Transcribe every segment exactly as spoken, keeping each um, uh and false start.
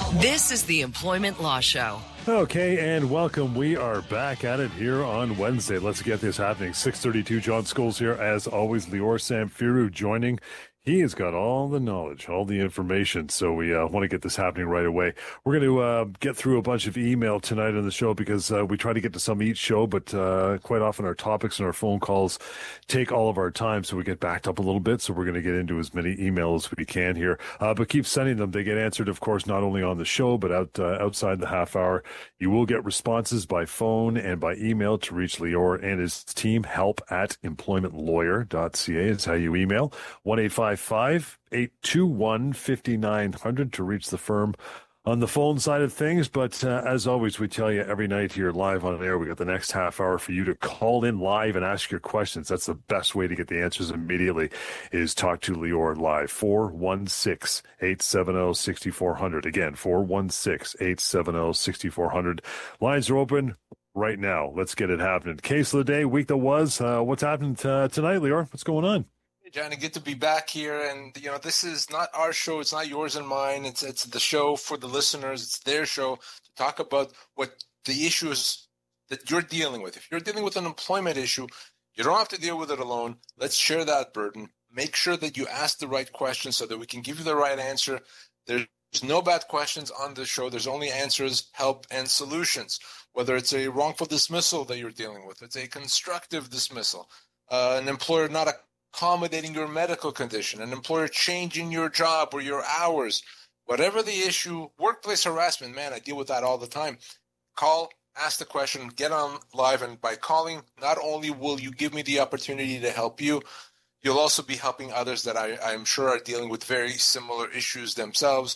This is the Employment Law Show. Okay, and welcome. We are back at it here on Wednesday. Let's get this happening. six thirty-two, John Scholes here. As always, Lior Samfiru joining. He has got all the knowledge, all the information, so we uh, want to get this happening right away. We're going to uh, get through a bunch of email tonight on the show because uh, we try to get to some each show, but uh, quite often our topics and our phone calls take all of our time, so we get backed up a little bit, so we're going to get into as many emails as we can here. Uh, but keep sending them. They get answered, of course, not only on the show, but out uh, outside the half hour. You will get responses by phone and by email to reach Lior and his team. Help at employment lawyer dot c a is how you email. one eight five five, eight two one, five nine zero zero to reach the firm on the phone side of things. But uh, as always, we tell you every night here live on air, we got the next half hour for you to call in live and ask your questions. That's the best way to get the answers immediately, is talk to Lior live. four one six, eight seven zero, six four zero zero. Again, four one six, eight seven zero, six four zero zero. Lines are open right now. Let's get it happening. Case of the day, week that was. Uh, what's happening t- tonight, Lior? What's going on? Johnny, good to be back here. And, you know, this is not our show. It's not yours and mine. It's it's the show for the listeners. It's their show to talk about what the issues that you're dealing with. If you're dealing with an employment issue, you don't have to deal with it alone. Let's share that burden. Make sure that you ask the right questions so that we can give you the right answer. There's no bad questions on the show. There's only answers, help, and solutions. Whether it's a wrongful dismissal that you're dealing with, it's a constructive dismissal, uh, an employer not a accommodating your medical condition, an employer changing your job or your hours, whatever the issue, workplace harassment, man, I deal with that all the time. Call, ask the question, get on live, and by calling, not only will you give me the opportunity to help you, you'll also be helping others that I, I'm sure are dealing with very similar issues themselves.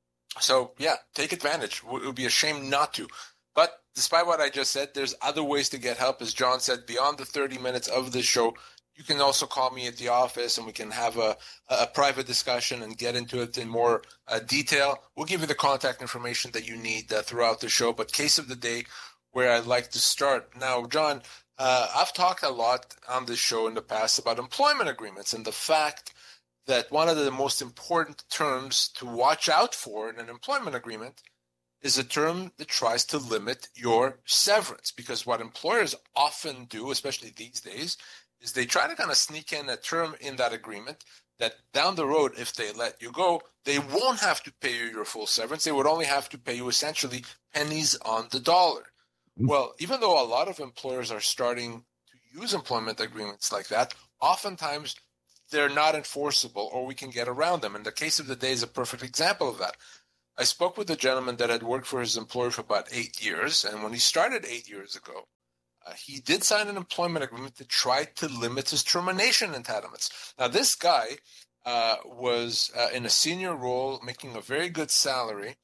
So, yeah, take advantage. It would be a shame not to. But despite what I just said, there's other ways to get help. As John said, beyond the thirty minutes of the show, you can also call me at the office and we can have a, a private discussion and get into it in more uh, detail. We'll give you the contact information that you need uh, throughout the show. But case of the day, where I'd like to start. Now, John, uh, I've talked a lot on this show in the past about employment agreements and the fact that one of the most important terms to watch out for in an employment agreement is a term that tries to limit your severance. Because what employers often do, especially these days, is they try to kind of sneak in a term in that agreement that down the road, if they let you go, they won't have to pay you your full severance. They would only have to pay you essentially pennies on the dollar. Mm-hmm. Well, even though a lot of employers are starting to use employment agreements like that, oftentimes they're not enforceable or we can get around them. And the case of the day is a perfect example of that. I spoke with a gentleman that had worked for his employer for about eight years. And when he started eight years ago, Uh, he did sign an employment agreement to try to limit his termination entitlements. Now, this guy uh, was uh, in a senior role, making a very good salary.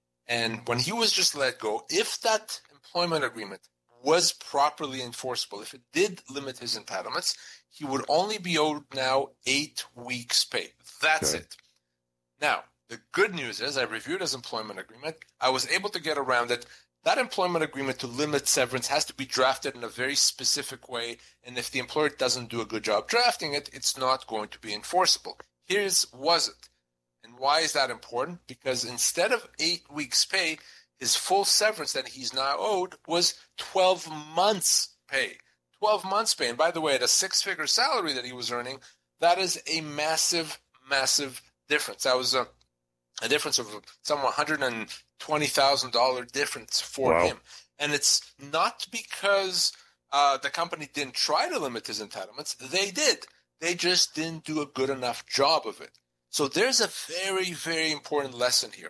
And when he was just let go, if that employment agreement was properly enforceable, if it did limit his entitlements, he would only be owed now eight weeks' pay. That's okay. It. Now, the good news is I reviewed his employment agreement. I was able to get around it. That employment agreement to limit severance has to be drafted in a very specific way, and if the employer doesn't do a good job drafting it, it's not going to be enforceable. Here's was it. And why is that important? Because instead of eight weeks' pay, his full severance that he's now owed was twelve months' pay. twelve months' pay. And by the way, at a six-figure salary that he was earning, that is a massive, massive difference. That was a, a difference of some one hundred twenty thousand dollars difference for wow. him. And it's not because uh, the company didn't try to limit his entitlements. They did. They just didn't do a good enough job of it. So there's a very, very important lesson here.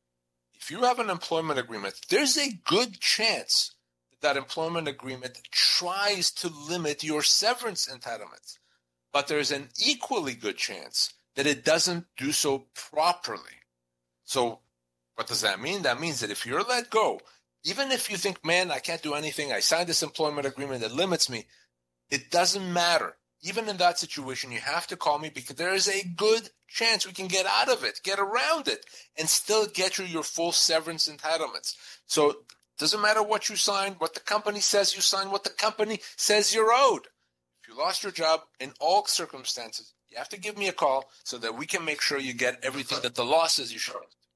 If you have an employment agreement, there's a good chance that that employment agreement tries to limit your severance entitlements. But there's an equally good chance that it doesn't do so properly. So what does that mean? That means that if you're let go, even if you think, man, I can't do anything, I signed this employment agreement that limits me, it doesn't matter. Even in that situation, you have to call me because there is a good chance we can get out of it, get around it, and still get you your full severance entitlements. So it doesn't matter what you signed, what the company says you signed, what the company says you're owed. If you lost your job, in all circumstances, you have to give me a call so that we can make sure you get everything that the law says you should.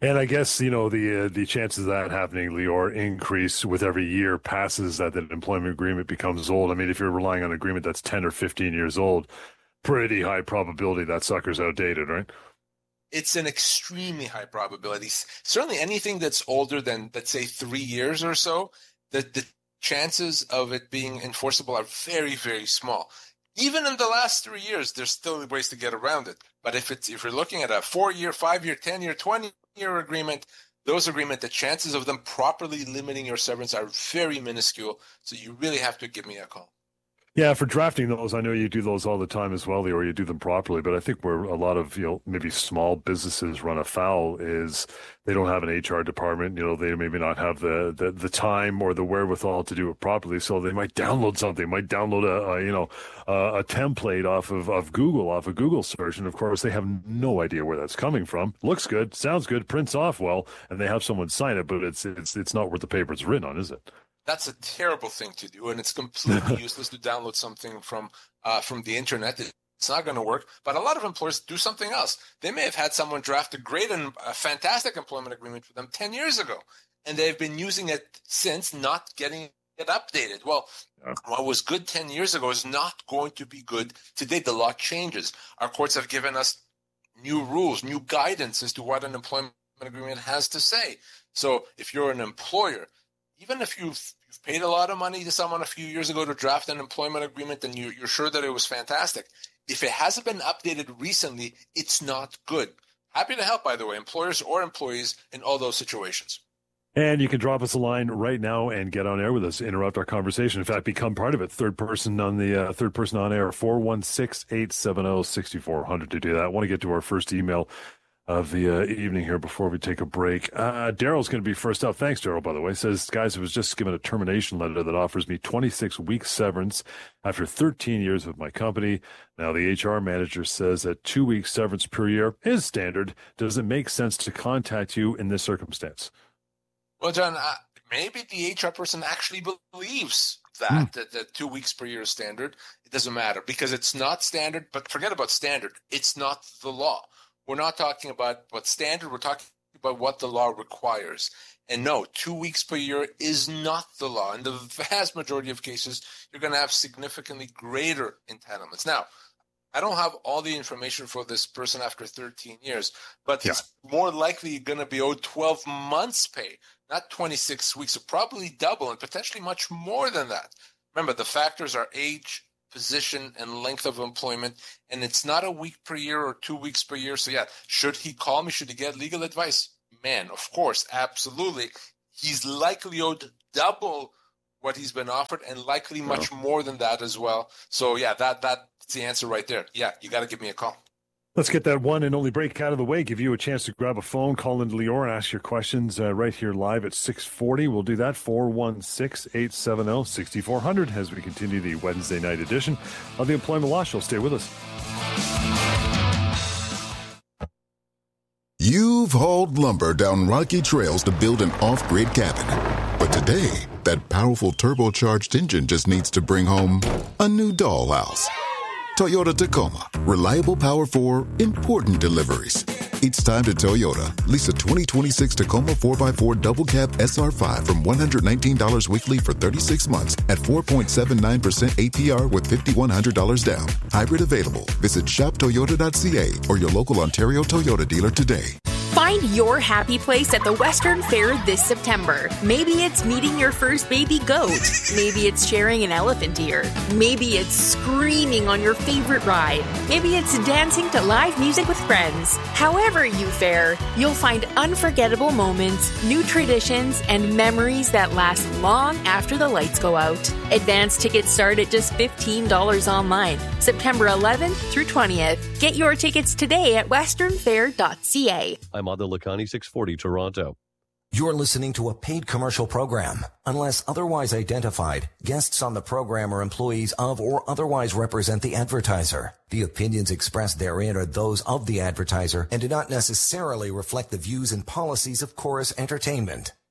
And I guess, you know, the uh, the chances of that happening, Lior, increase with every year passes that that employment agreement becomes old. I mean, if you're relying on an agreement that's ten or fifteen years old, pretty high probability that sucker's outdated, right? It's an extremely high probability. Certainly anything that's older than, let's say, three years or so, the, the chances of it being enforceable are very, very small. Even in the last three years, there's still ways to get around it. But if it's if you're looking at a four-year, five-year, ten-year, twenty-year agreement, those agreements, the chances of them properly limiting your severance are very minuscule. So you really have to give me a call. Yeah, for drafting those, I know you do those all the time as well, or you do them properly. But I think where a lot of, you know, maybe small businesses run afoul is they don't have an H R department. You know, they maybe not have the, the, the time or the wherewithal to do it properly. So they might download something, might download a, a you know, a, a template off of, of Google, off of Google search. And of course, they have no idea where that's coming from. Looks good, sounds good, prints off well, and they have someone sign it, but it's it's it's not worth the paper it's written on, is it? That's a terrible thing to do, and it's completely useless to download something from uh, from the internet. It's not going to work. But a lot of employers do something else. They may have had someone draft a great and a fantastic employment agreement for them ten years ago, and they've been using it since, not getting it updated. Well, yeah. What was good ten years ago is not going to be good today. The law changes. Our courts have given us new rules, new guidance as to what an employment agreement has to say. So if you're an employer, even if you've, you've paid a lot of money to someone a few years ago to draft an employment agreement and you, you're sure that it was fantastic, if it hasn't been updated recently, it's not good. Happy to help, by the way, employers or employees in all those situations. And you can drop us a line right now and get on air with us, interrupt our conversation. In fact, become part of it. Third person on the uh, third person on air, four one six, eight seven zero, six four zero zero to do that. I want to get to our first email of the uh, evening here before we take a break. Uh, Daryl's going to be first up. Thanks, Daryl, by the way. Says, guys, I was just given a termination letter that offers me twenty-six weeks severance after thirteen years with my company. Now, the H R manager says that two weeks severance per year is standard. Does it make sense to contact you in this circumstance? Well, John, uh, maybe the H R person actually believes that, mm. that, that two weeks per year is standard. It doesn't matter because it's not standard, but forget about standard. It's not the law. We're not talking about what's standard. We're talking about what the law requires. And no, two weeks per year is not the law. In the vast majority of cases, you're going to have significantly greater entitlements. Now, I don't have all the information for this person after thirteen years, but yeah. It's more likely going to be owed twelve months pay, not twenty-six weeks, so probably double and potentially much more than that. Remember, the factors are age, position, and length of employment, and it's not a week per year or two weeks per year. So yeah, should he call me? Should he get legal advice? Man, of course, absolutely. He's likely owed double what he's been offered and likely much oh. more than that as well. So yeah, that that's the answer right there. Yeah, you got to give me a call. Let's get that one and only break out of the way. Give you a chance to grab a phone, call into Lior, and ask your questions uh, right here live at six forty. We'll do that, four one six, eight seven zero, six four zero zero, as we continue the Wednesday night edition of the Employment Law Show. Stay with us. You've hauled lumber down rocky trails to build an off-grid cabin. But today, that powerful turbocharged engine just needs to bring home a new dollhouse. Toyota Tacoma. Reliable power for important deliveries. It's time to Toyota. Lease a twenty twenty-six Tacoma four by four double cab S R five from one hundred nineteen dollars weekly for thirty-six months at four point seven nine percent A P R with five thousand one hundred dollars down. Hybrid available. Visit shop toyota dot c a or your local Ontario Toyota dealer today. Find your happy place at the Western Fair this September. Maybe it's meeting your first baby goat. Maybe it's sharing an elephant ear. Maybe it's screaming on your favorite ride. Maybe it's dancing to live music with friends. However you fare, you'll find unforgettable moments, new traditions, and memories that last long after the lights go out. Advance tickets start at just fifteen dollars online, September eleventh through twentieth. Get your tickets today at western fair dot c a. I'm on the Lacani six forty, Toronto. You're listening to a paid commercial program. Unless otherwise identified, guests on the program are employees of or otherwise represent the advertiser. The opinions expressed therein are those of the advertiser and do not necessarily reflect the views and policies of Chorus Entertainment.